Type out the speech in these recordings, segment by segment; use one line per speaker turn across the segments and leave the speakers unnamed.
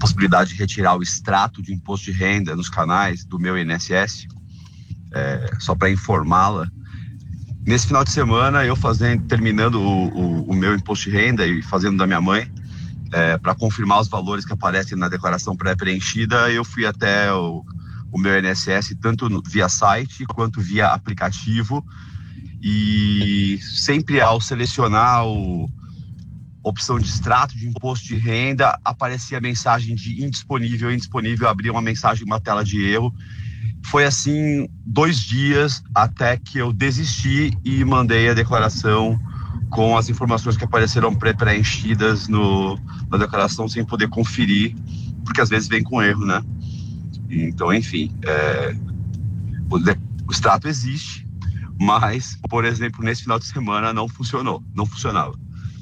possibilidade de retirar o extrato de imposto de renda nos canais do meu INSS, só para informá-la. Nesse final de semana, eu terminando o meu imposto de renda e fazendo da minha mãe, para confirmar os valores que aparecem na declaração pré-preenchida, eu fui até o meu INSS, tanto via site quanto via aplicativo, e sempre ao selecionar opção de extrato de imposto de renda, aparecia a mensagem de indisponível, abria uma mensagem, uma tela de erro. Foi assim 2 dias até que eu desisti e mandei a declaração com as informações que apareceram pré-preenchidas na declaração, sem poder conferir, porque às vezes vem com erro, né? Então, enfim, o extrato existe, mas, por exemplo, nesse final de semana não funcionava.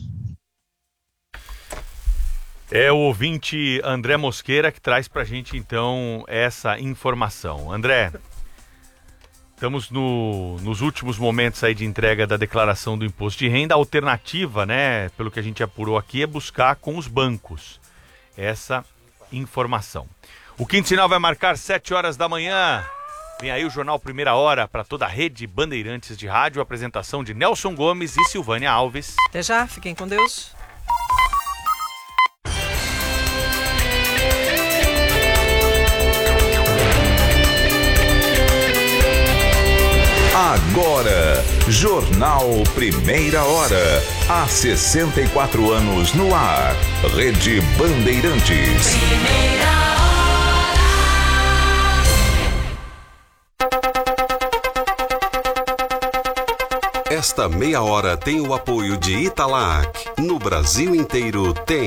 É o ouvinte André Mosqueira que traz pra gente, então, essa informação. André, estamos nos últimos momentos aí de entrega da declaração do imposto de renda. A alternativa, né, pelo que a gente apurou aqui, é buscar com os bancos essa informação. O Quinto Sinal vai marcar 7 horas da manhã. Vem aí o Jornal Primeira Hora para toda a rede Bandeirantes de rádio. Apresentação de Nelson Gomes e Silvânia Alves.
Até já, fiquem com Deus.
Agora, Jornal Primeira Hora. Há 64 anos no ar. Rede Bandeirantes.
Primeira hora. Esta meia hora tem o apoio de Italac. No Brasil inteiro tem.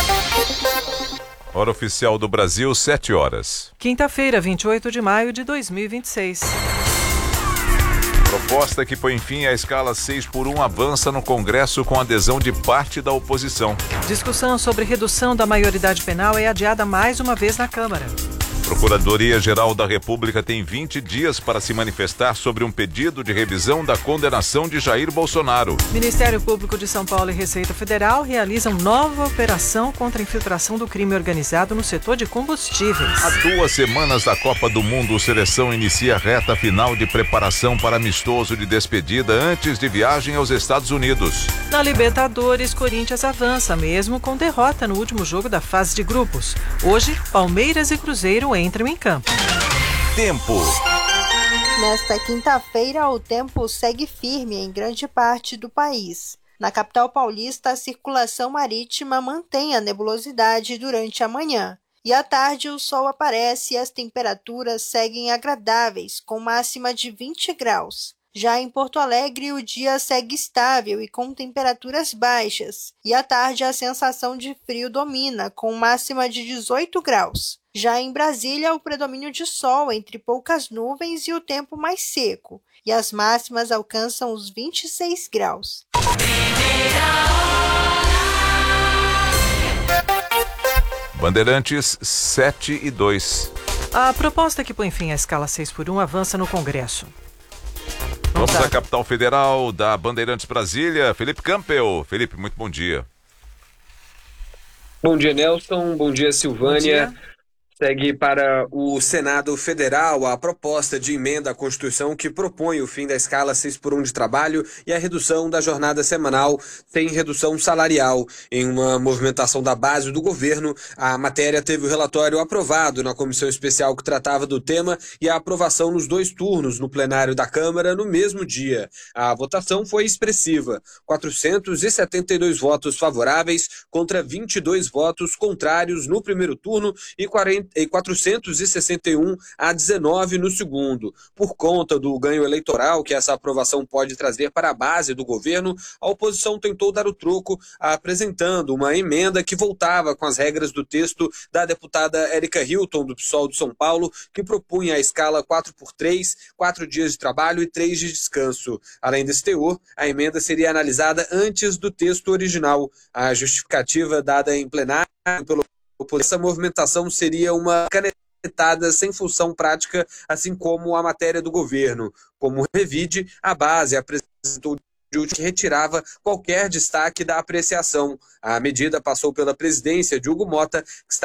Hora oficial do Brasil, 7 horas.
Quinta-feira, 28 de maio de 2026.
Proposta que põe fim à escala 6x1 avança no Congresso com adesão de parte da oposição.
Discussão sobre redução da maioridade penal é adiada mais uma vez na Câmara.
Procuradoria-Geral da República tem 20 dias para se manifestar sobre um pedido de revisão da condenação de Jair Bolsonaro.
Ministério Público de São Paulo e Receita Federal realizam nova operação contra a infiltração do crime organizado no setor de combustíveis.
Há 2 semanas da Copa do Mundo, a seleção inicia a reta final de preparação para amistoso de despedida antes de viagem aos Estados Unidos.
Na Libertadores, Corinthians avança, mesmo com derrota no último jogo da fase de grupos. Hoje, Palmeiras e Cruzeiro entram em campo.
Tempo.
Nesta quinta-feira, o tempo segue firme em grande parte do país. Na capital paulista, a circulação marítima mantém a nebulosidade durante a manhã. E à tarde, o sol aparece e as temperaturas seguem agradáveis, com máxima de 20 graus. Já em Porto Alegre, o dia segue estável e com temperaturas baixas. E à tarde, a sensação de frio domina, com máxima de 18 graus. Já em Brasília, o predomínio de sol entre poucas nuvens e o tempo mais seco. E as máximas alcançam os 26 graus.
Bandeirantes 7:02.
A proposta que põe fim à escala 6x1 avança no Congresso.
Vamos à capital federal da Bandeirantes Brasília, Felipe Campbell. Felipe, muito bom dia.
Bom dia, Nelson. Bom dia, Silvânia.
Bom dia.
Segue para o Senado Federal a proposta de emenda à Constituição que propõe o fim da escala 6x1 de trabalho e a redução da jornada semanal sem redução salarial. Em uma movimentação da base do governo, a matéria teve o relatório aprovado na comissão especial que tratava do tema e a aprovação nos 2 turnos no plenário da Câmara no mesmo dia. A votação foi expressiva, 472 votos favoráveis contra 22 votos contrários no primeiro turno e 461 a 19 no segundo. Por conta do ganho eleitoral que essa aprovação pode trazer para a base do governo, a oposição tentou dar o troco apresentando uma emenda que voltava com as regras do texto da deputada Érica Hilton, do PSOL de São Paulo, que propunha a escala 4x3, 4 dias de trabalho e 3 de descanso. Além desse teor, a emenda seria analisada antes do texto original. A justificativa dada em plenário pelo essa movimentação seria uma canetada sem função prática, assim como a matéria do governo. Como revide, a base apresentou que retirava qualquer destaque da apreciação. A medida passou pela presidência de Hugo Mota, que está